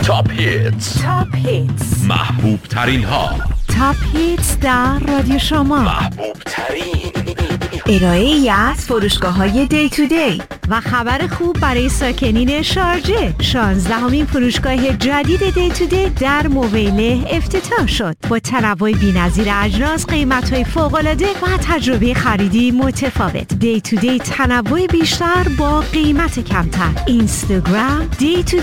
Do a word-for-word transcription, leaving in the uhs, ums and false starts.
تاپ هیتس تاپ هیتس محبوب ترین ها. تاپ هیتس در رادیو شما. محبوب ترین ارائه ای از فروشگاه های دی تو دی و خبر خوب برای ساکنین شارجه. شانزدهمین فروشگاه جدید دی تو دی در مویله افتتاح شد با تنوع بی‌نظیر اجناس، قیمت‌های فوق‌العاده و تجربه خریدی متفاوت. دی تو دی تنوع بیشتر با قیمت کمتر. اینستاگرام دی تو